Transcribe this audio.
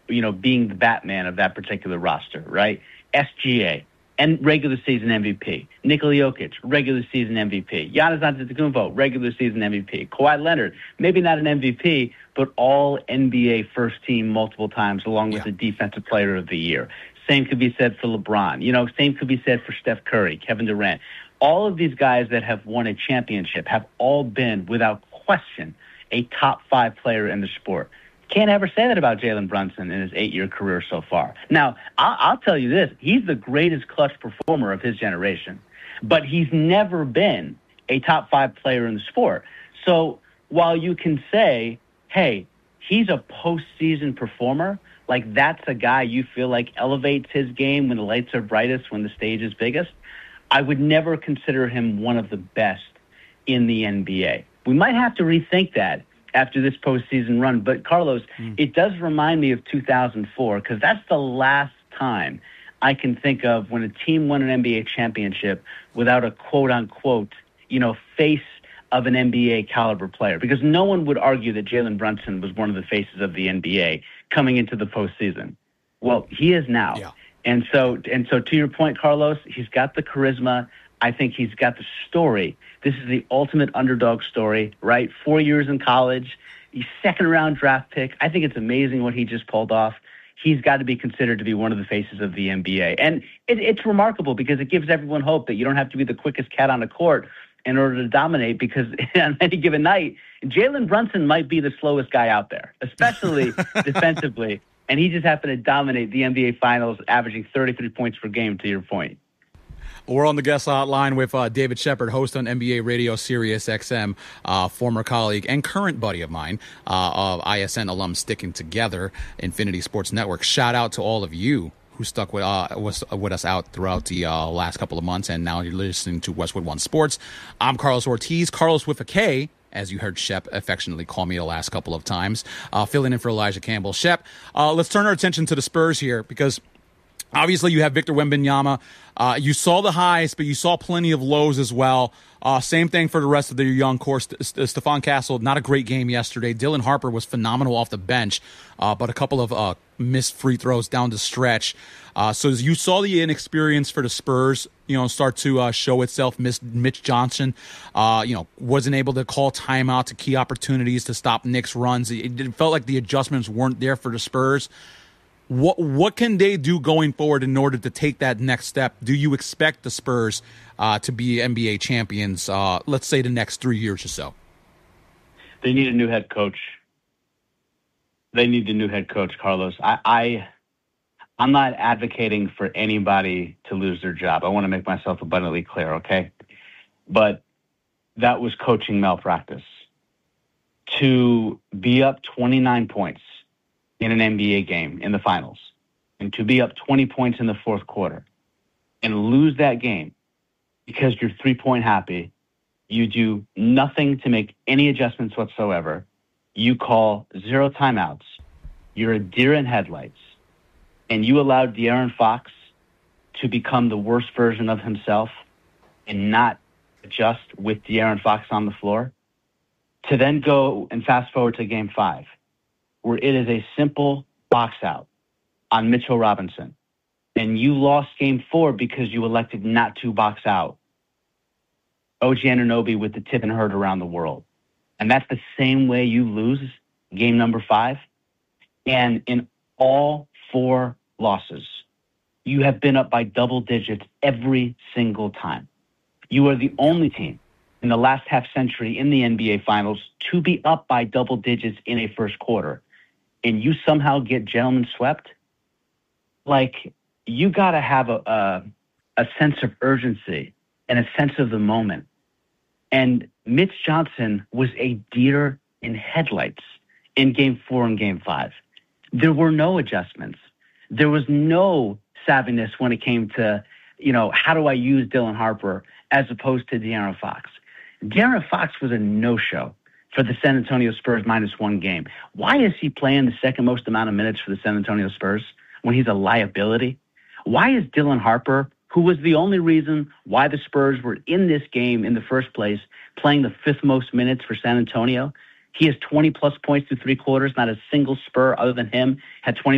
being the Batman of that particular roster, right? SGA and regular season MVP. Nikola Jokic, regular season MVP. Giannis Antetokounmpo, regular season MVP. Kawhi Leonard, maybe not an MVP, but all NBA first team multiple times, along with the defensive player of the year. Same could be said for LeBron. Same could be said for Steph Curry, Kevin Durant. All of these guys that have won a championship have all been, without question, a top 5 player in the sport. Can't ever say that about Jalen Brunson in his 8-year career so far. Now, I'll tell you this. He's the greatest clutch performer of his generation, but he's never been a top 5 player in the sport. So while you can say, hey, he's a postseason performer, like that's a guy you feel like elevates his game when the lights are brightest, when the stage is biggest, I would never consider him one of the best in the NBA. We might have to rethink that after this postseason run. But, Carlos, it does remind me of 2004 because that's the last time I can think of when a team won an NBA championship without a quote-unquote, face of an NBA caliber player. Because no one would argue that Jalen Brunson was one of the faces of the NBA coming into the postseason. Well, he is now. Yeah. And so to your point, Carlos, he's got the charisma. I think he's got the story. This is the ultimate underdog story, right? 4 years in college, he's second-round draft pick. I think it's amazing what he just pulled off. He's got to be considered to be one of the faces of the NBA. And it's remarkable because it gives everyone hope that you don't have to be the quickest cat on the court in order to dominate because on any given night, Jalen Brunson might be the slowest guy out there, especially defensively. And he just happened to dominate the NBA Finals, averaging 33 points per game, to your point. We're on the guest hotline with David Shepard, host on NBA Radio Sirius XM, former colleague and current buddy of mine, of ISN alum Sticking Together, Infinity Sports Network. Shout out to all of you who stuck with us out throughout the last couple of months, and now you're listening to Westwood One Sports. I'm Carlos Ortiz, Carlos with a K, as you heard Shep affectionately call me the last couple of times, filling in for Elijah Campbell. Shep, let's turn our attention to the Spurs here because obviously you have Victor Wembanyama. You saw the highs, but you saw plenty of lows as well. Same thing for the rest of their young core. Stephon Castle, not a great game yesterday. Dylan Harper was phenomenal off the bench, but a couple of missed free throws down the stretch. So you saw the inexperience for the Spurs, start to show itself. Mitch Johnson, wasn't able to call timeout to key opportunities to stop Knicks' runs. It felt like the adjustments weren't there for the Spurs. What can they do going forward in order to take that next step? Do you expect the Spurs to be NBA champions, let's say, the next 3 years or so? They need a new head coach. Carlos. I'm not advocating for anybody to lose their job. I want to make myself abundantly clear, okay? But that was coaching malpractice. To be up 29 points in an NBA game in the finals, and to be up 20 points in the fourth quarter and lose that game because you're 3-point happy, you do nothing to make any adjustments whatsoever, you call 0 timeouts, you're a deer in headlights, and you allowed De'Aaron Fox to become the worst version of himself and not adjust with De'Aaron Fox on the floor, to then go and fast forward to Game 5, where it is a simple box out on Mitchell Robinson, and you lost Game 4 because you elected not to box out OG Anunoby with the tip and hurt around the world. And that's the same way you lose game number 5. And in all 4 losses, you have been up by double digits every single time. You are the only team in the last half century in the NBA Finals to be up by double digits in a first quarter. And you somehow get gentlemen swept. Like, you got to have a sense of urgency and a sense of the moment. And Mitch Johnson was a deer in headlights in Game 4 and Game 5. There were no adjustments. There was no savviness when it came to, how do I use Dylan Harper as opposed to De'Aaron Fox. De'Aaron Fox was a no-show for the San Antonio Spurs -1 game. Why is he playing the second most amount of minutes for the San Antonio Spurs when he's a liability? Why is Dylan Harper, who was the only reason why the Spurs were in this game in the first place, playing the 5th most minutes for San Antonio? He has 20-plus points through 3 quarters. Not a single Spur other than him had 20